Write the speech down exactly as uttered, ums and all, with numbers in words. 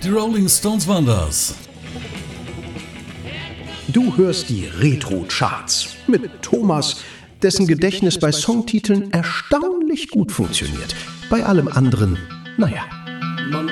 Die Rolling Stones waren das. Du hörst die Retro-Charts mit Thomas, dessen Gedächtnis bei Songtiteln erstaunlich gut funktioniert. Bei allem anderen, naja.